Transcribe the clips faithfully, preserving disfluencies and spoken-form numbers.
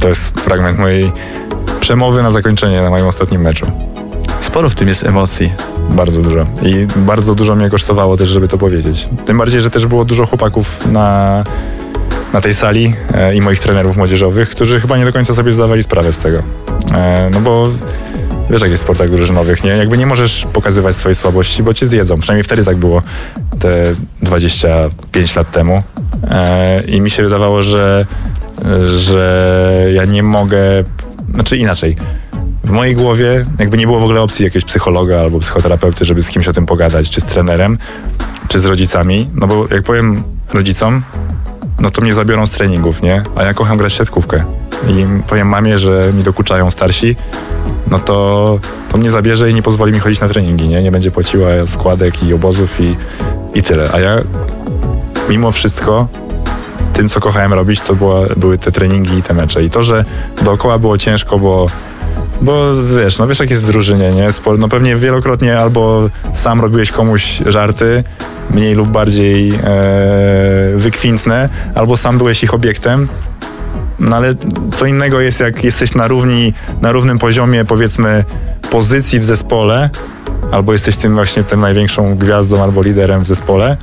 To jest fragment mojej przemowy na zakończenie na moim ostatnim meczu. Sporo w tym jest emocji. Bardzo dużo. I bardzo dużo mnie kosztowało też, żeby to powiedzieć. Tym bardziej, że też było dużo chłopaków na, na tej sali e, i moich trenerów młodzieżowych, którzy chyba nie do końca sobie zdawali sprawę z tego. E, no bo wiesz, jak jest w sportach drużynowych, nie? Jakby nie możesz pokazywać swojej słabości, bo cię zjedzą. Przynajmniej wtedy tak było te dwadzieścia pięć lat temu. E, I mi się wydawało, że, że ja nie mogę... Znaczy inaczej. W mojej głowie jakby nie było w ogóle opcji jakiegoś psychologa albo psychoterapeuty, żeby z kimś o tym pogadać, czy z trenerem, czy z rodzicami. No bo jak powiem rodzicom, no to mnie zabiorą z treningów, nie? A ja kocham grać w siatkówkę. I powiem mamie, że mi dokuczają starsi, no to, to mnie zabierze i nie pozwoli mi chodzić na treningi, nie? Nie będzie płaciła składek i obozów i, i tyle. A ja mimo wszystko tym, co kochałem robić, to była, były te treningi i te mecze. I to, że dookoła było ciężko, bo Bo wiesz, no wiesz jak jest w drużynie, nie? No pewnie wielokrotnie albo sam robiłeś komuś żarty, mniej lub bardziej e, wykwintne, albo sam byłeś ich obiektem. No ale co innego jest, jak jesteś na równi, na równym poziomie, powiedzmy, pozycji w zespole, albo jesteś tym właśnie tym największą gwiazdą albo liderem w zespole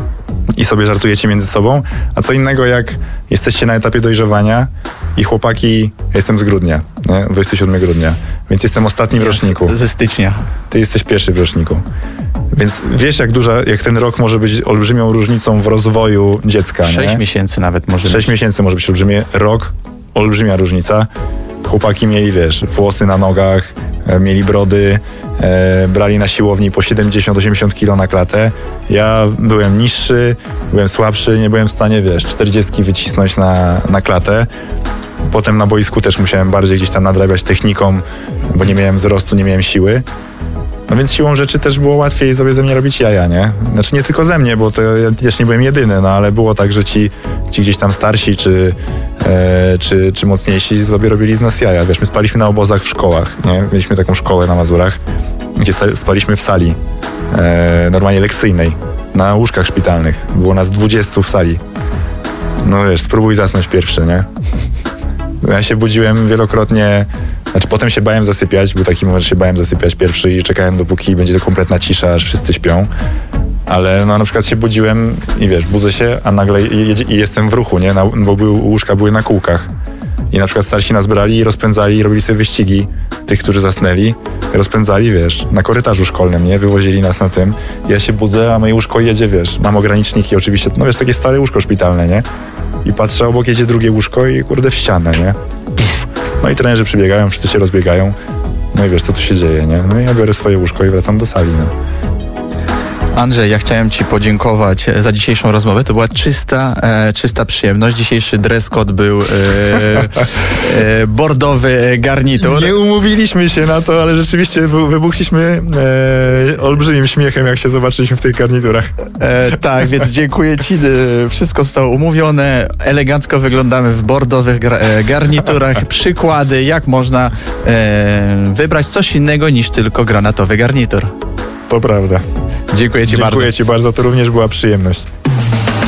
i sobie żartujecie między sobą, a co innego jak jesteście na etapie dojrzewania i chłopaki, ja jestem z grudnia, nie? dwudziestego siódmego grudnia, więc jestem ostatni w roczniku. Ze stycznia. Ty jesteś pierwszy w roczniku. Więc wiesz, jak duża, jak ten rok może być olbrzymią różnicą w rozwoju dziecka. Sześć nie? miesięcy nawet może Sześć być. miesięcy może być olbrzymie. Rok, olbrzymia różnica. Chłopaki mieli, wiesz, włosy na nogach, e, mieli brody, e, brali na siłowni po siedemdziesiąt osiemdziesiąt kilo na klatę. Ja byłem niższy, byłem słabszy, nie byłem w stanie, wiesz, czterdziestki wycisnąć na, na klatę. Potem na boisku też musiałem bardziej gdzieś tam nadrabiać techniką, bo nie miałem wzrostu, nie miałem siły. No więc siłą rzeczy też było łatwiej sobie ze mnie robić jaja, nie? Znaczy nie tylko ze mnie, bo to ja też nie byłem jedyny, no ale było tak, że ci, ci gdzieś tam starsi czy, e, czy, czy mocniejsi sobie robili z nas jaja. Wiesz, my spaliśmy na obozach w szkołach, nie? Mieliśmy taką szkołę na Mazurach, gdzie spaliśmy w sali e, normalnie lekcyjnej, na łóżkach szpitalnych. Było nas dwudziestu w sali. No wiesz, spróbuj zasnąć pierwszy, nie? Ja się budziłem wielokrotnie, znaczy potem się bałem zasypiać, był taki moment, że się bałem zasypiać pierwszy i czekałem dopóki będzie to kompletna cisza, aż wszyscy śpią. Ale no na przykład się budziłem i wiesz, budzę się, a nagle i, i jestem w ruchu, nie? Na, bo były, łóżka były na kółkach. I na przykład starsi nas brali i rozpędzali i robili sobie wyścigi tych, którzy zasnęli. Rozpędzali, wiesz, na korytarzu szkolnym, nie? Wywozili nas na tym. Ja się budzę, a moje łóżko jedzie, wiesz, mam ograniczniki oczywiście, no wiesz, takie stare łóżko szpitalne, nie? I patrzę, obok jedzie drugie łóżko i kurde w ścianę, nie? Pff. No i trenerzy przybiegają, wszyscy się rozbiegają. No i wiesz, co tu się dzieje, nie? No i ja biorę swoje łóżko i wracam do sali, no. Andrzej, ja chciałem Ci podziękować za dzisiejszą rozmowę. To była czysta, e, czysta przyjemność. Dzisiejszy dress code był e, e, bordowy garnitur. Nie umówiliśmy się na to, ale rzeczywiście wybuchliśmy e, olbrzymim śmiechem, jak się zobaczyliśmy w tych garniturach. E, tak, więc dziękuję Ci. E, wszystko zostało umówione. Elegancko wyglądamy w bordowych gra, e, garniturach. Przykłady, jak można e, wybrać coś innego niż tylko granatowy garnitur. To prawda. Dziękuję Ci Dziękuję bardzo. Ci bardzo, to również była przyjemność.